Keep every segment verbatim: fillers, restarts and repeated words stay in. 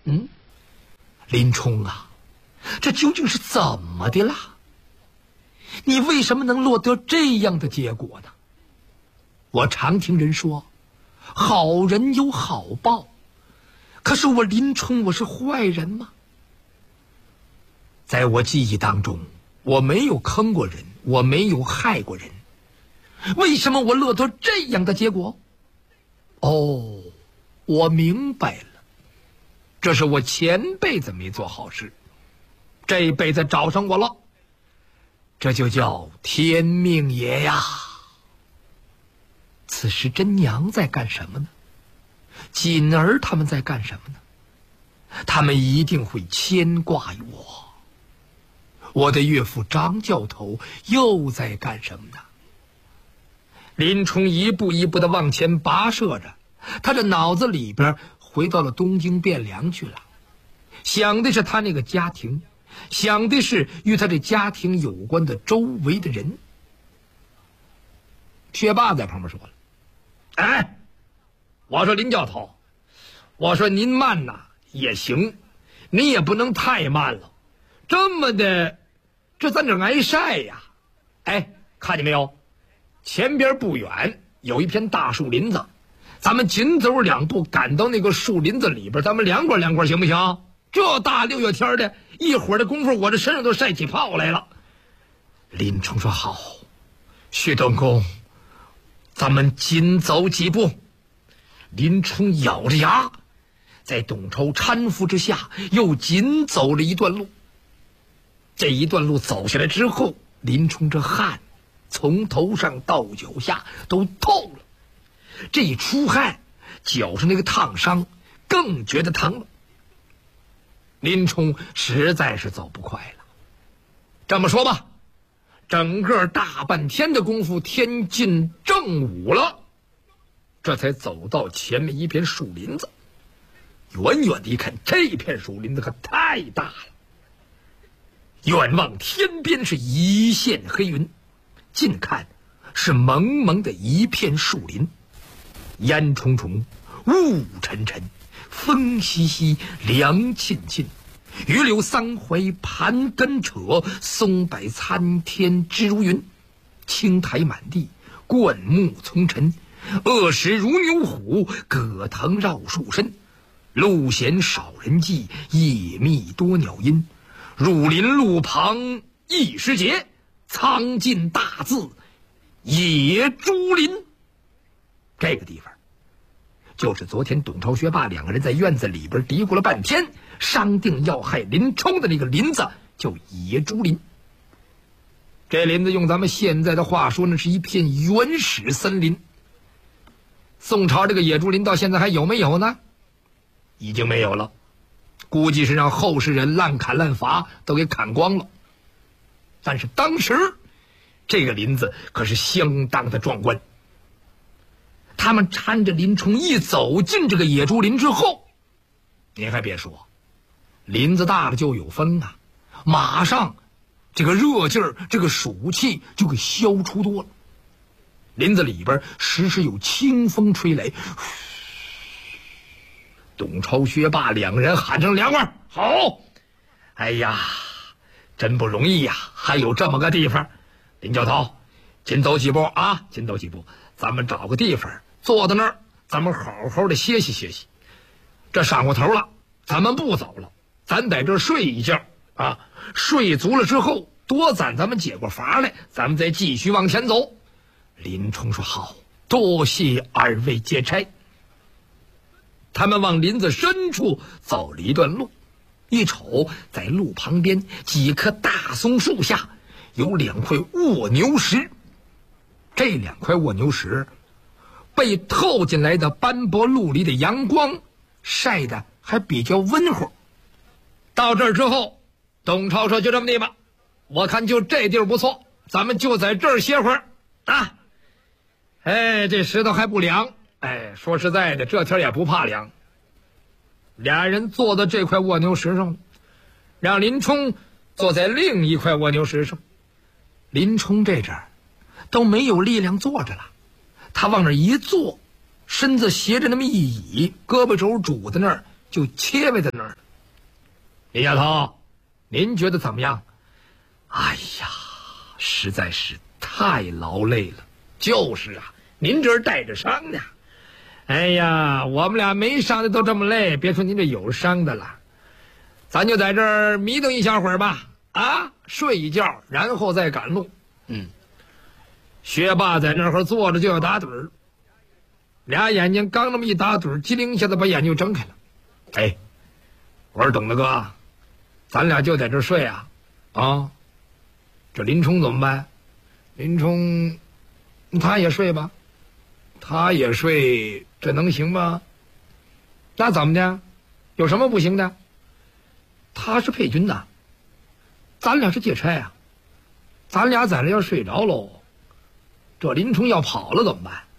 嗯，林冲啊，这究竟是怎么的啦？你为什么能落得这样的结果呢？我常听人说，好人有好报，可是我林冲我是坏人吗？在我记忆当中，我没有坑过人，我没有害过人，为什么我落得这样的结果？哦，我明白了，这是我前辈子没做好事，这辈子找上我了，这就叫天命也呀。此时真娘在干什么呢？锦儿他们在干什么呢？他们一定会牵挂于我。我的岳父张教头又在干什么呢？林冲一步一步的往前跋涉着，他这脑子里边回到了东京汴梁去了，想的是他那个家庭，想的是与他这家庭有关的周围的人。薛霸在旁边说了：“哎，我说林教头，我说您慢呐也行，您也不能太慢了，这么的，这咱这挨晒呀！哎，看见没有？前边不远有一片大树林子，咱们紧走两步赶到那个树林子里边，咱们凉快凉快行不行？这大六月天的，一会儿的功夫我这身上都晒起泡来了。”林冲说：“好，薛东公，咱们紧走几步。”林冲咬着牙，在董超搀扶之下又紧走了一段路。这一段路走下来之后，林冲这汗从头上到脚下都透了，这一出汗，脚上那个烫伤更觉得疼了。林冲实在是走不快了。这么说吧，整个大半天的功夫，天近正午了，这才走到前面一片树林子。远远的一看，这片树林子可太大了，远望天边是一线黑云，近看是蒙蒙的一片树林，烟囱囱，雾沉沉，风习习，凉沁沁，榆柳桑槐盘根扯，松柏参天枝如云，青苔满地，灌木丛陈，恶石如牛虎，葛藤绕树身，路险少人迹，野密多鸟音，入林路旁一时节，苍劲大字野猪林。这个地方就是昨天董超、薛霸两个人在院子里边嘀咕了半天，商定要害林冲的那个林子，叫野猪林。这林子用咱们现在的话说呢，是一片原始森林。宋朝这个野猪林到现在还有没有呢？已经没有了，估计是让后世人滥砍滥伐都给砍光了。但是当时这个林子可是相当的壮观。他们搀着林冲一走进这个野猪林之后，您还别说，林子大了就有风啊，马上这个热劲儿，这个暑气就给消除多了。林子里边时时有清风吹来，董超、薛霸两个人喊声凉快，好！哎呀，真不容易呀，还有这么个地方。林教头，紧走几步啊，紧走几步，咱们找个地方坐到那儿，咱们好好的歇息歇息。这晌过头了，咱们不走了，咱在这儿睡一觉啊，睡足了之后，多攒咱们解过乏来，咱们再继续往前走。林冲说：“好，多谢二位接差。”他们往林子深处走了一段路，一瞅，在路旁边几棵大松树下有两块卧牛石。这两块卧牛石被透进来的斑驳陆离的阳光晒得还比较温乎。到这儿之后，董超说：“就这么地吧，我看就这地儿不错，咱们就在这儿歇会儿啊。哎，这石头还不凉，哎，说实在的，这天也不怕凉。”俩人坐在这块卧牛石上，让林冲坐在另一块卧牛石上。林冲这阵儿都没有力量坐着了，他往那一坐，身子斜着那么一倚，胳膊肘拄在那儿， 就切位在那儿了。李教头，您觉得怎么样？哎呀，实在是太劳累了。就是啊，您这儿带着伤呢。哎呀，我们俩没伤的都这么累，别说您这有伤的了。咱就在这儿迷瞪一小会儿吧，啊，睡一觉，然后再赶路。嗯，学霸在那儿坐着就要打盹儿，俩眼睛刚那么一打盹儿，机灵一下子把眼睛就睁开了。哎，我说董大哥，咱俩就在这儿睡啊，啊，这林冲怎么办？林冲，他也睡吧，他也睡，这能行吗？那怎么的？有什么不行的？他是配军呐，咱俩是借差啊，咱俩在这要睡着喽，这林冲要跑了怎么办？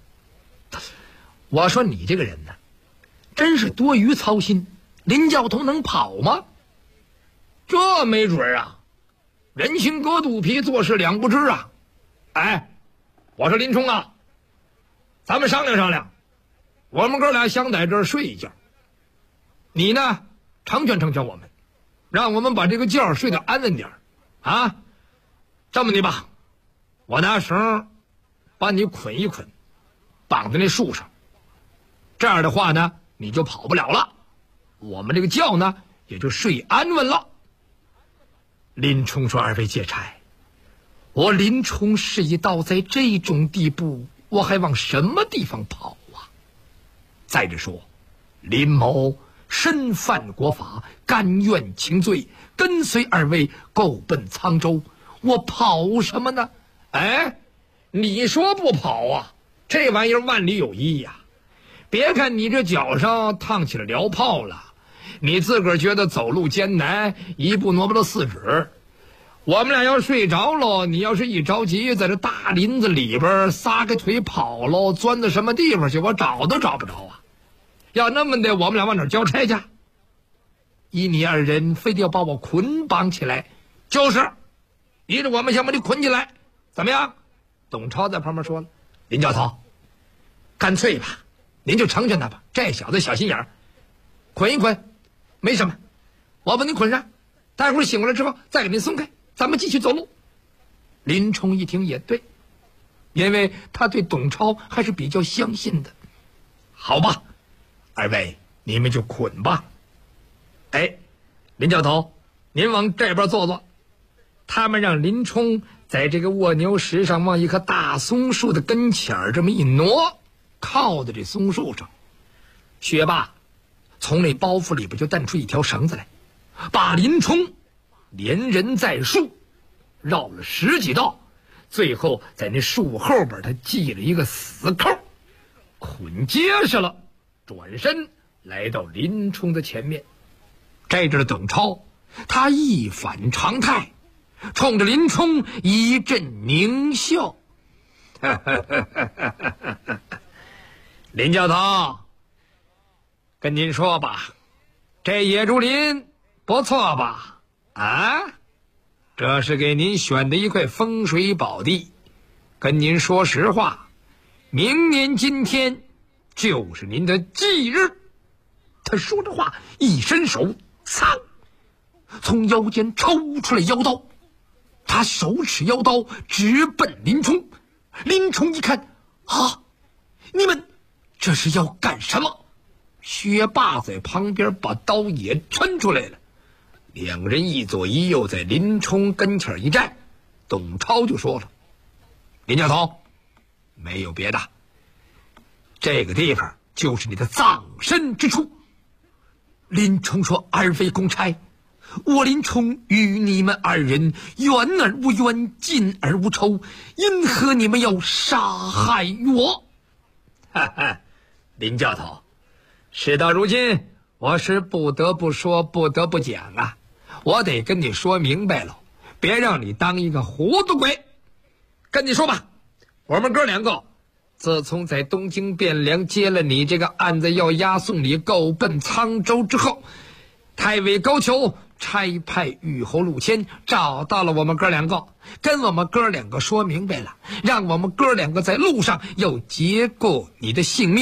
我说你这个人呢，真是多余操心。林教头能跑吗？这没准啊，人心隔肚皮，做事两不知啊。哎，我说林冲啊，咱们商量商量，我们哥俩想在这儿睡一觉，你呢成全成全我们，让我们把这个觉睡得安稳点啊。这么的吧，我拿绳把你捆一捆，绑在那树上，这样的话呢，你就跑不了了，我们这个觉呢也就睡安稳了。林冲说：“二位借差，我林冲事已到在这种地步，我还往什么地方跑啊？再者说，林某身犯国法，甘愿请罪，跟随二位够奔沧州，我跑什么呢？哎，你说不跑啊？这玩意儿万里有一呀！别看你这脚上烫起了燎泡了，你自个儿觉得走路艰难，一步挪不到四指。我们俩要睡着喽，你要是一着急，在这大林子里边撒个腿跑喽，钻到什么地方去，我找都找不着啊！要那么的，我们俩往哪儿交差去？依你二人非得要把我捆绑起来，就是依着我们想把你捆起来，怎么样？董超在旁边说了：“林教头，干脆吧，您就成全他吧。这小子小心眼儿，捆一捆，没什么，我把您捆上，待会儿醒过来之后再给您松开，咱们继续走路。”林冲一听也对，因为他对董超还是比较相信的。好吧，二位你们就捆吧。哎，林教头，您往这边坐坐。他们让林冲在这个卧牛石上往一棵大松树的跟前儿这么一挪，靠在这松树上。学霸从那包袱里边就蹬出一条绳子来，把林冲连人在树绕了十几道，最后在那树后边他系了一个死扣，捆结实了，转身来到林冲的前面。这阵董超他一反常态，冲着林冲一阵狞笑。林教头，跟您说吧，这野竹林不错吧？啊，这是给您选的一块风水宝地。跟您说实话，明年今天就是您的忌日。他说着话，一伸手，噌，从腰间抽出来腰刀，他手持腰刀直奔林冲。林冲一看，啊，你们这是要干什么？薛霸在旁边把刀也抻出来了，两个人一左一右在林冲跟前一站。董超就说了：“林教头，没有别的，这个地方就是你的葬身之处。”林冲说：“二位公差，我林冲与你们二人远而无冤，近而无仇，因何你们要杀害我？”哈哈，林教头，事到如今，我是不得不说，不得不讲啊，我得跟你说明白了，别让你当一个糊涂鬼。跟你说吧，我们哥两个自从在东京汴梁接了你这个案子，要押送你够奔沧州之后，太尉高俅差派御侯陆谦找到了我们哥两个，跟我们哥两个说明白了，让我们哥两个在路上要结过你的性命。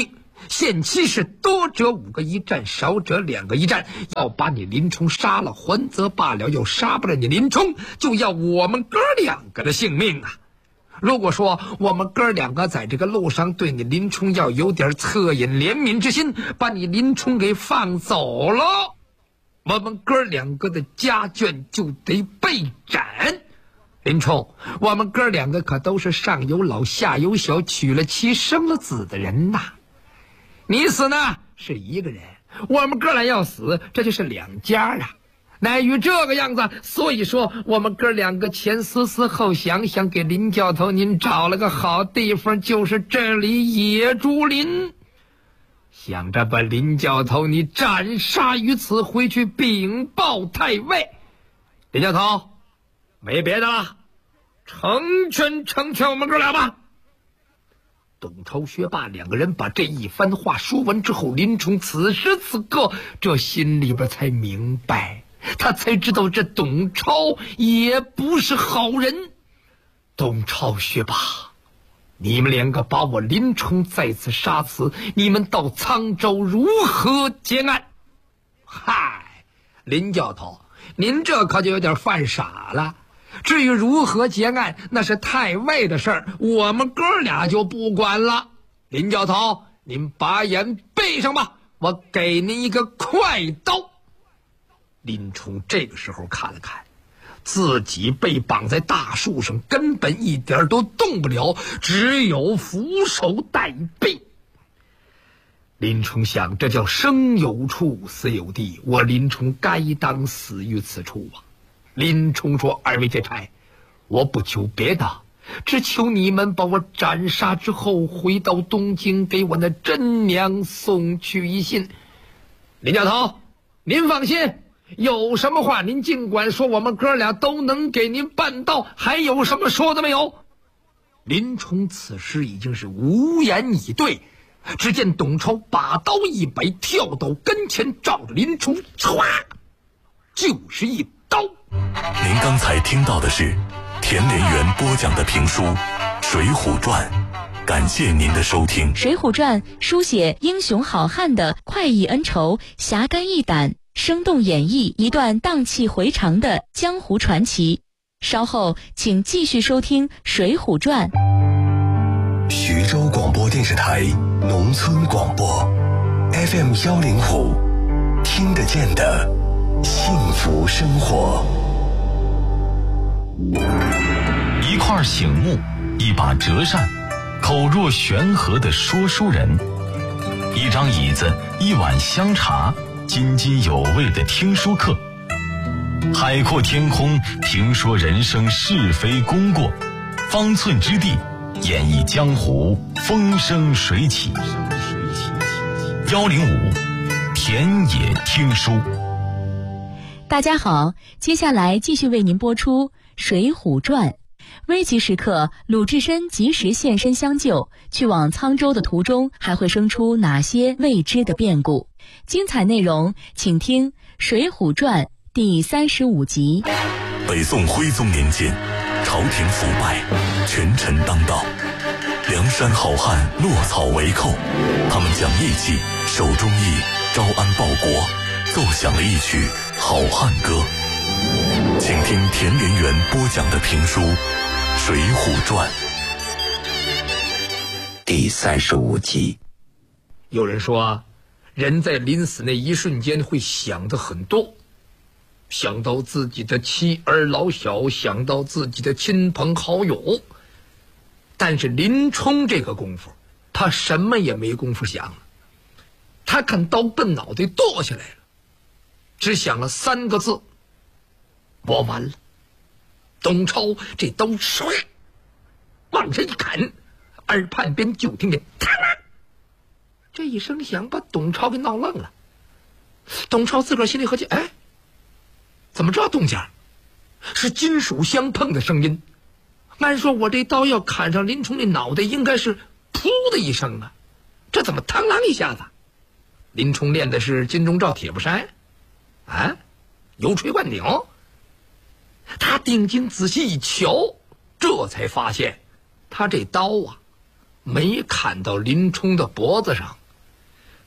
限期是多者五个一战，少者两个一战。要把你林冲杀了还则罢了，要杀不了你林冲，就要我们哥两个的性命啊！如果说我们哥两个在这个路上对你林冲要有点恻隐怜悯之心，把你林冲给放走了，我们哥两个的家眷就得被斩。林冲，我们哥两个可都是上有老下有小，娶了妻生了子的人呐。你死呢是一个人，我们哥俩要死，这就是两家啊。乃于这个样子，所以说我们哥两个前思思后想想，给林教头您找了个好地方，就是这里野竹林，想着把林教头你斩杀于此，回去禀报太尉。林教头，没别的了，成全成全我们哥俩吧。董超、薛霸两个人把这一番话说完之后，林冲此时此刻这心里边才明白，他才知道这董超也不是好人。董超、薛霸，你们两个把我林冲再次杀死，你们到沧州如何结案？嗨，林教头，您这可就有点犯傻了。至于如何结案，那是太尉的事儿，我们哥俩就不管了。林教头，您把眼闭上吧，我给您一个快刀。林冲这个时候看了看自己，被绑在大树上，根本一点都动不了，只有俯首待毙。林冲想，这叫生有处死有地，我林冲该当死于此处啊。林冲说，二位劫差，我不求别的，只求你们把我斩杀之后，回到东京，给我那真娘送去一信。林教头，您放心，有什么话您尽管说，我们哥俩都能给您办到，还有什么说的没有？林冲此时已经是无言以对，只见董超把刀一摆，跳到跟前，照着林冲唰就是一刀。 您刚才听到的是田连元播讲的评书《水浒传》，感谢您的收听。 《水浒传》书写英雄好汉的快意恩仇、侠肝义胆，生动演绎一段荡气回肠的江湖传奇。稍后请继续收听《水浒传》。 徐州广播电视台农村广播 F M 幺零五，听得见的幸福生活。 一块醒木，一把折扇，口若悬河的说书人，一张椅子，一碗香茶，津津有味的听书课。海阔天空，评说人生是非功过，方寸之地，演绎江湖风生水起。幺零五田野听书。 大家好，接下来继续为您播出《水浒传》。危急时刻，鲁智深及时现身相救，去往沧州的途中还会生出哪些未知的变故？精彩内容请听《水浒传》第三十五集。 北宋徽宗年间，朝廷腐败，权臣当道，梁山好汉落草为寇，他们讲义气，守忠义，招安报国，奏响了一曲好汉歌。请听田连元播讲的评书《水浒传》第三十五集。 有人说，人在临死那一瞬间会想的很多，想到自己的妻儿老小，想到自己的亲朋好友。但是林冲这个功夫，他什么也没工夫想了，他看刀奔脑袋剁下来了，只想了三个字：我完了。董超这刀唰往上一砍，耳畔边就听见啪啦这一声响，把董超给闹愣了。董超自个儿心里合计，哎，怎么这动静？是金属相碰的声音。按说我这刀要砍上林冲那脑袋，应该是噗的一声啊，这怎么嘡啷一下子？林冲练的是金钟罩铁布衫啊，油锤灌顶。他定睛仔细一瞧，这才发现他这刀啊没砍到林冲的脖子上，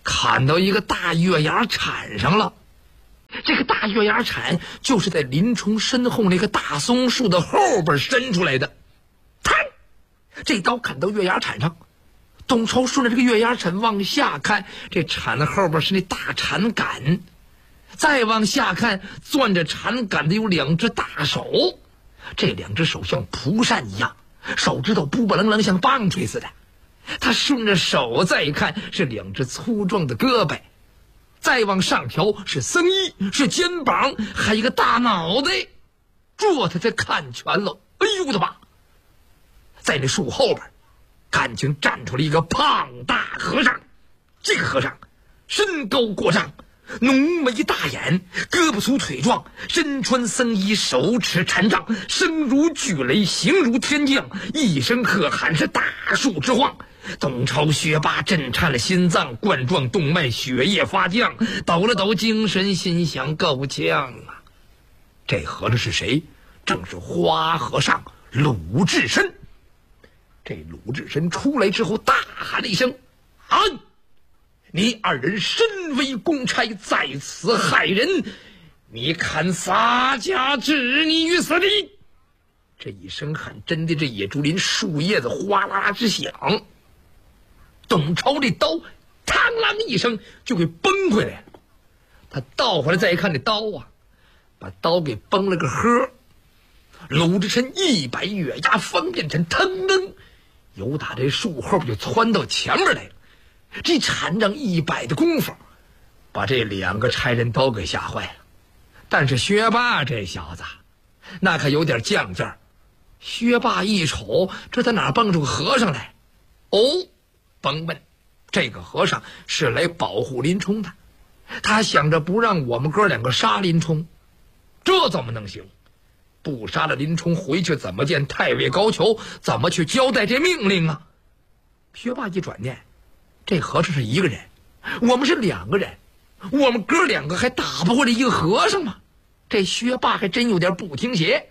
砍到一个大月牙铲上了。这个大月牙铲就是在林冲身后那个大松树的后边伸出来的。嘡！这刀砍到月牙铲上，董超顺着这个月牙铲往下看，这铲子后边是那大铲杆，再往下看，攥着铲杆的有两只大手，这两只手像蒲扇一样，手指头布布楞楞像棒槌似的。他顺着手再看，是两只粗壮的胳膊，再往上调是僧衣，是肩膀，还有一个大脑袋。这他才看全了。哎呦我的妈！在那树后边感情站出了一个胖大和尚。这个和尚身高过丈，浓眉大眼，胳膊粗腿壮，身穿僧衣，手持禅杖，声如巨雷，形如天降，一声喝喊是大树之晃。董超、薛霸震颤了心脏，冠状动脉血液发降，抖了抖精神，心想够呛啊！这和尚是谁？正是花和尚鲁智深。这鲁智深出来之后大喊了一声：“啊！你二人身为公差，在此害人，你看洒家置你于死地！”这一声喊真的，这野竹林树叶子哗啦啦直响。董超这刀嘡啷一声就给崩回来了。他倒回来再一看，这刀啊，把刀给崩了个呵。鲁智深一摆月牙方便铲，腾腾由打这树后边就窜到前面来了。这禅杖一摆的功夫，把这两个差人都给吓坏了。但是薛霸这小子那可有点犟劲儿。薛霸一瞅，这在哪蹦出个和尚来？哦，甭问，这个和尚是来保护林冲的。他想着不让我们哥两个杀林冲，这怎么能行？不杀了林冲，回去怎么见太尉高俅？怎么去交代这命令啊？薛霸一转念，这和尚是一个人，我们是两个人，我们哥两个还打不过这一个和尚吗？这薛霸还真有点不听邪。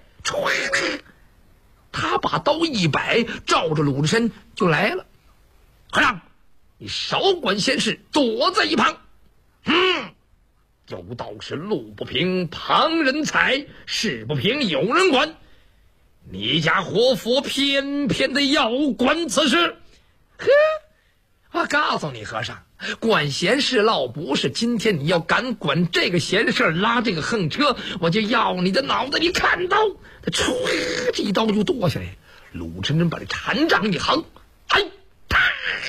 他把刀一摆，照着鲁智深就来了。和尚，你少管闲事，躲在一旁。嗯，有道是路不平旁人踩，事不平有人管。你家活佛偏偏的要管此事。呵，我告诉你和尚，管闲事落不是，今天你要敢管这个闲事，拉这个横车，我就要你的脑袋！你看刀，他唰，这一刀就剁下来。鲁智深把这禅杖一横，哎，啪！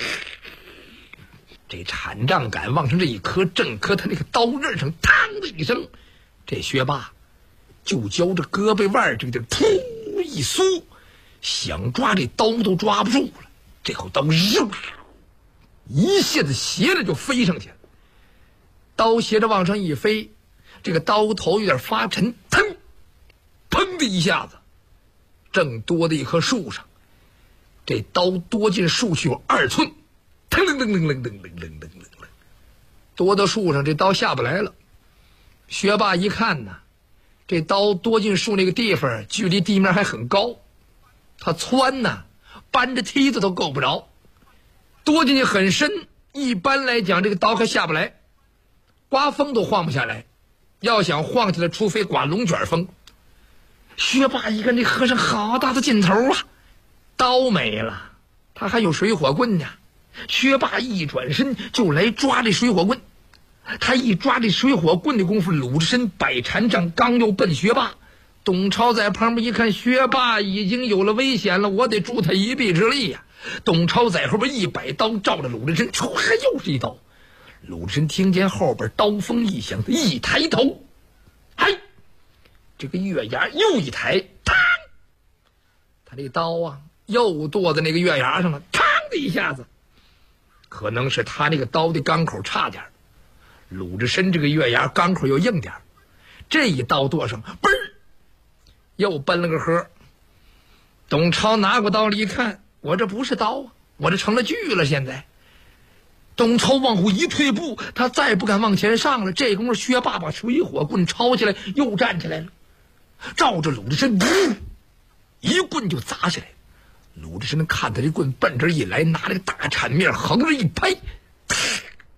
这禅杖杆往上这一磕，正磕他那个刀刃上，嘡的一声，这薛霸就交着胳膊腕这个地儿，噗一酥，想抓这刀都抓不住了。这口刀扔，一下子斜着就飞上去了。刀斜着往上一飞，这个刀头有点发沉，腾，砰的一下子，正多的一棵树上，这刀多进树去有二寸，腾楞楞楞楞楞楞楞楞楞，多到树上，这刀下不来了。薛霸一看呢，这刀多进树那个地方距离地面还很高，他窜呢，搬着梯子都够不着，多进去很深，一般来讲这个刀还下不来，刮风都晃不下来，要想晃起来，除非刮龙卷风。薛霸一看这和尚好大的劲头啊，刀没了，他还有水火棍呢。薛霸一转身就来抓这水火棍，他一抓这水火棍的功夫，鲁智深摆禅杖刚要奔薛霸，董超在旁边一看，薛霸已经有了危险了，我得助他一臂之力呀、啊。董超在后边一摆刀，照着鲁智深，唰，又是一刀。鲁智深听见后边刀锋一响，他一抬头，嗨，这个月牙又一抬，嘡，他这刀啊又剁在那个月牙上了，嘡的一下子。可能是他那个刀的钢口差点，鲁智深这个月牙钢口又硬点，这一刀剁上，嘣儿，又奔了个盒。董超拿过刀来一看，我这不是刀啊，我这成了锯了。现在董超往后一退步，他再不敢往前上了。这功夫薛霸把水火棍抄起来，又站起来了，照着鲁智深一棍就砸下来。鲁智深看他这棍奔这一来，拿这个大铲面横着一拍，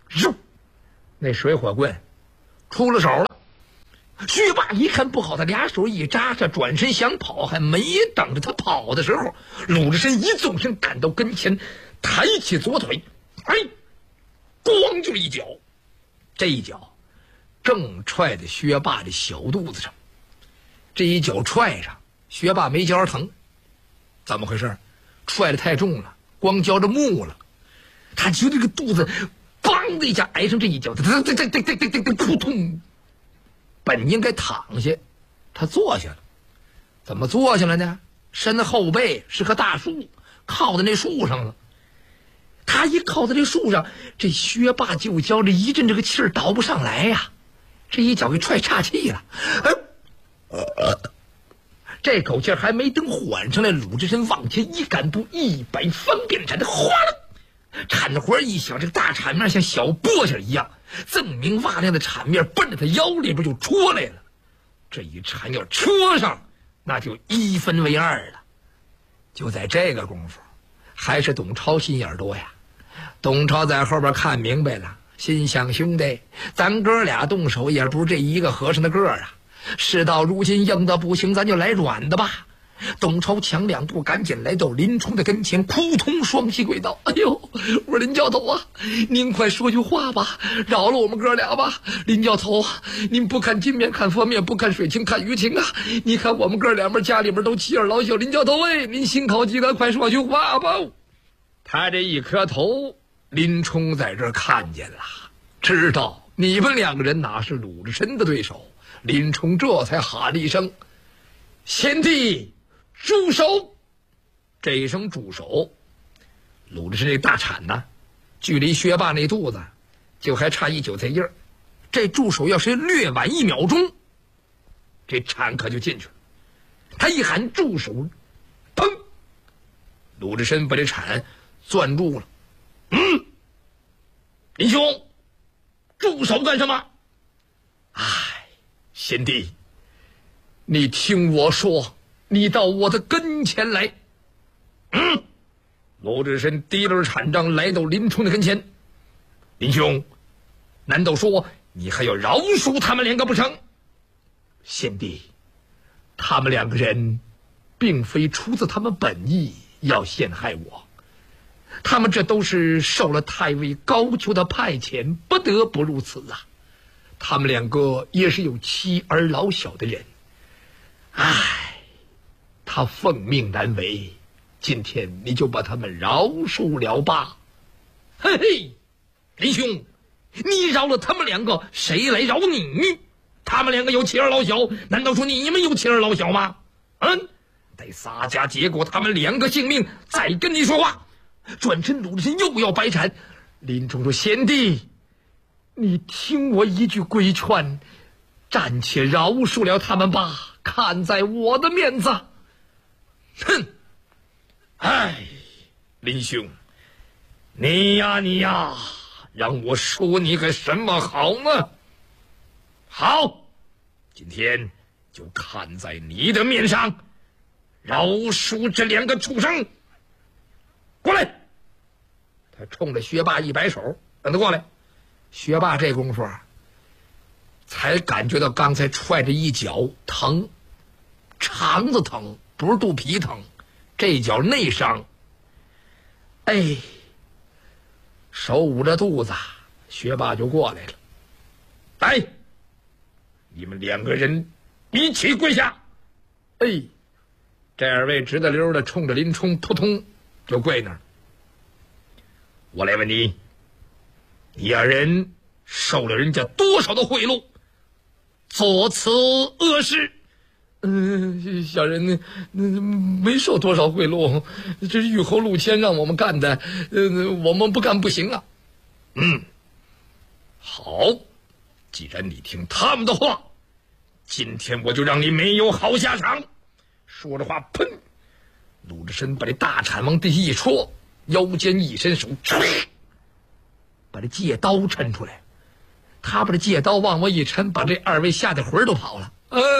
嗖，那水火棍出了手了。薛霸一看不好，他俩手一扎，他转身想跑，还没等着他跑的时候，鲁智深一纵身赶到跟前，抬起左腿，哎，咣就一脚，这一脚正踹在薛霸的小肚子上。这一脚踹上，薛霸没觉着疼，怎么回事？踹得太重了，光觉着木了。他觉得这个肚子梆的一下挨上这一脚，这这这这这这这扑通，本应该躺下，他坐下了。怎么坐下了呢？身后背是棵大树，靠在那树上了。他一靠在这树上，这薛霸就觉着一阵这个气儿倒不上来呀、啊，这一脚给踹岔气了。呃，这口气还没等缓上来，鲁智深往前一赶步，一摆方便铲，哗啦，铲活一响，这个大铲面像小簸箕一样，锃明瓦亮的铲面奔着他腰里边就戳来了。这一铲要戳上，那就一分为二了。就在这个功夫，还是董超心眼多呀。董超在后边看明白了，心想兄弟，咱哥俩动手也不是这一个和尚的个儿啊。事到如今，硬的不行，咱就来软的吧。董超抢两步，赶紧来到林冲的跟前，扑通双膝跪倒。哎呦，我说林教头啊，您快说句话吧，饶了我们哥俩吧。林教头啊，您不看金面看佛面，不看水情看鱼情啊。你看我们哥俩们家里边都妻儿老小，林教头哎，您心口积德，快说句话吧。他这一磕头，林冲在这儿看见了，知道你们两个人哪是鲁智深的对手。林冲这才喊了一声：“贤弟，住手！”这一声住手，鲁智深这大铲呢，距离薛霸那肚子就还差一韭菜叶儿。这住手要是略晚一秒钟，这铲可就进去了。他一喊住手，砰！鲁智深把这铲攥住了。嗯，林兄，住手干什么？唉。贤弟，你听我说，你到我的跟前来。嗯，鲁智深提溜铲杖来到林冲的跟前。林兄，难道说你还要饶恕他们两个不成？贤弟，他们两个人并非出自他们本意要陷害我，他们这都是受了太尉高俅的派遣，不得不如此啊。他们两个也是有妻儿老小的人，唉，他奉命难违，今天你就把他们饶恕了吧。嘿嘿，林兄，你饶了他们两个，谁来饶你？他们两个有妻儿老小，难道说你们有妻儿老小吗？嗯，得洒家结果他们两个性命，再跟你说话。转身鲁智深又要摆铲，林冲说：“贤弟，你听我一句规劝，暂且饶恕了他们吧，看在我的面子。”哼，哎，林兄，你呀你呀，让我说你个什么好呢？好，今天就看在你的面上，饶恕这两个畜生。过来！他冲着薛霸一摆手，让他过来。薛霸这功夫啊，才感觉到刚才踹着一脚疼，肠子疼，不是肚皮疼，这一脚内伤。哎，手捂着肚子，薛霸就过来了。来，你们两个人一起跪下。哎，这二位直的溜的冲着林冲扑通就跪那儿。我来问你，你二人受了人家多少的贿赂，做此恶事？嗯，小人嗯没受多少贿赂，这是玉侯陆谦让我们干的，嗯，我们不干不行啊。嗯，好，既然你听他们的话，今天我就让你没有好下场。说着话，砰！鲁智深把这大铲往地下一戳，腰间一伸手，把这借刀抻出来。他把这借刀往我一抻，把这二位吓得魂儿都跑了。呃，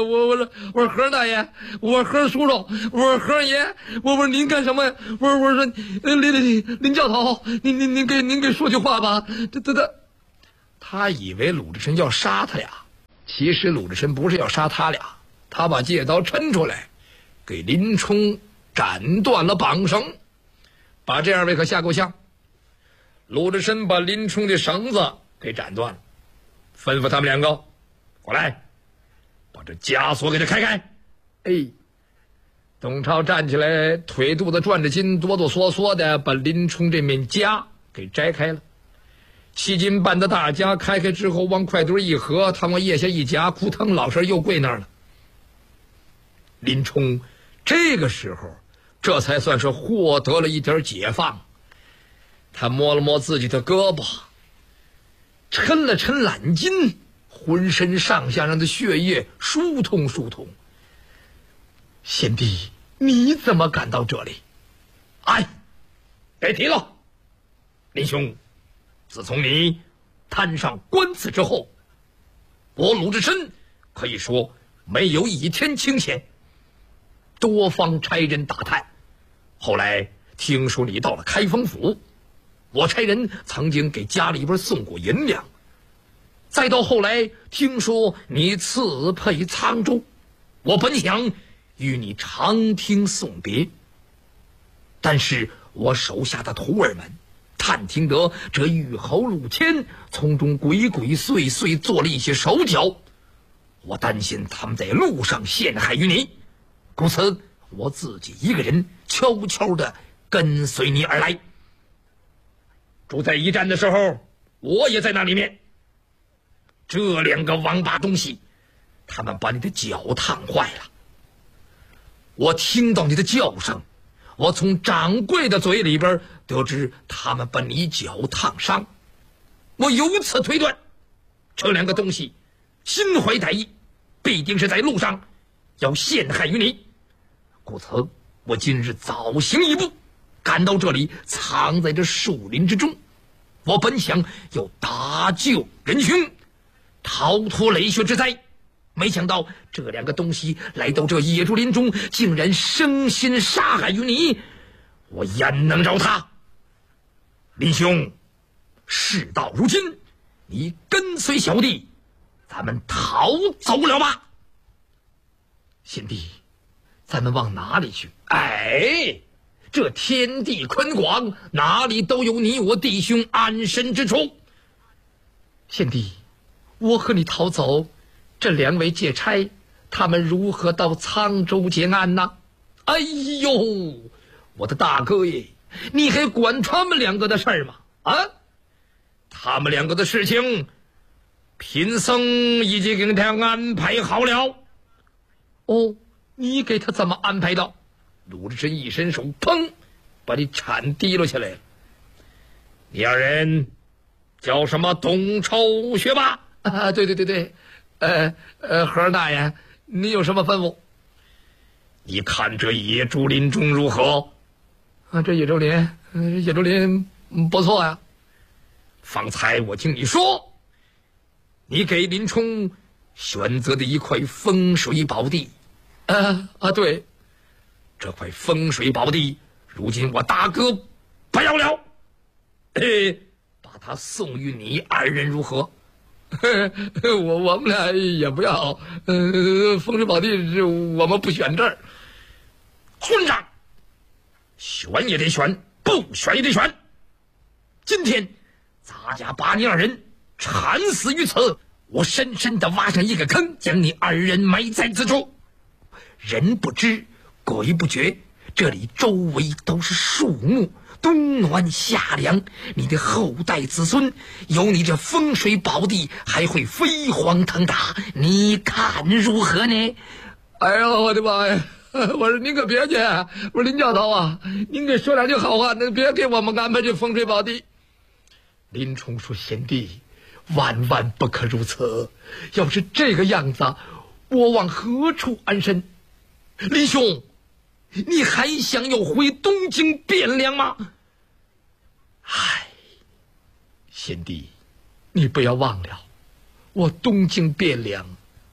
我我说我说何大爷，我说何叔叔，我说何爷，我我说您干什么呀？我说我说林林林教头，您您您给您给说句话吧。这这这，他以为鲁智深要杀他俩，其实鲁智深不是要杀他俩，他把借刀抻出来，给林冲斩断了绑绳，把这二位可吓够呛。鲁智深把林冲的绳子给斩断了，吩咐他们两个过来，把这枷锁给他开开。哎，董超站起来，腿肚子转着筋，哆哆嗦嗦的把林冲这面枷给摘开了。七斤半的大枷开开之后，往快堆一合，他往腋下一夹，扑腾，老实又跪那儿了。林冲这个时候这才算是获得了一点解放。他摸了摸自己的胳膊，抻了抻懒筋，浑身上下让的血液疏通疏通。贤弟，你怎么敢到这里？哎，别提了，林兄，自从你摊上官司之后，我鲁智深可以说没有一天清闲，多方差人打探。后来听说你到了开封府，我差人曾经给家里边送过银两，再到后来听说你刺配沧州，我本想与你长听送别，但是我手下的徒儿们探听得这玉侯陆谦从中鬼鬼祟祟做了一些手脚，我担心他们在路上陷害于你，故此我自己一个人悄悄地跟随你而来。住在驿站的时候，我也在那里面。这两个王八东西，他们把你的脚烫坏了。我听到你的叫声，我从掌柜的嘴里边得知他们把你脚烫伤。我由此推断，这两个东西心怀歹意，必定是在路上要陷害于你。故此，我今日早行一步，赶到这里，藏在这树林之中。我本想要搭救仁兄，逃脱雷血之灾，没想到这两个东西来到这野竹林中，竟然生心杀害于你，我焉能饶他？林兄，事到如今，你跟随小弟，咱们逃走了吧。贤弟，咱们往哪里去？哎，这天地宽广，哪里都有你我弟兄安身之处。贤弟，我和你逃走，这两位借差他们如何到沧州结案呢？哎呦，我的大哥耶，你还管他们两个的事儿吗？啊，他们两个的事情，贫僧已经给他安排好了。哦，你给他怎么安排的？鲁智深一伸手，砰，把你铲提了下来。你二人叫什么？董超学霸啊？对对对对，呃呃，何大爷，你有什么吩咐？你看这野竹林中如何？啊，这野竹林，嗯、野竹林不错呀。方才我听你说，你给林冲选择的一块风水宝地。啊啊，对。这块风水宝地，如今我大哥不要了，嘿，把它送与你二人如何？我我们俩也不要，呃，风水宝地是我们不选这儿。混账！选也得选，不选也得选。今天咱家把你二人惨死于此，我深深的挖上一个坑，将你二人埋在此处。人不知鬼不觉，这里周围都是树木，冬暖夏凉，你的后代子孙有你这风水宝地，还会飞黄腾达，你看如何呢？哎呀，我的妈呀！我说您可别去，我说林教头啊，您给说两句好话，那别给我们安排这风水宝地。林冲说：“贤弟，万万不可如此，要是这个样子，我往何处安身？林兄，你还想要回东京汴梁吗？唉，贤弟，你不要忘了，我东京汴梁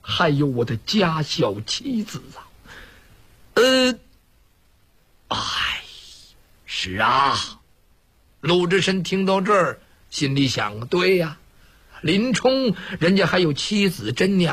还有我的家小妻子啊。呃，哎，是啊。鲁智深听到这儿，心里想：对呀，林冲人家还有妻子真娘。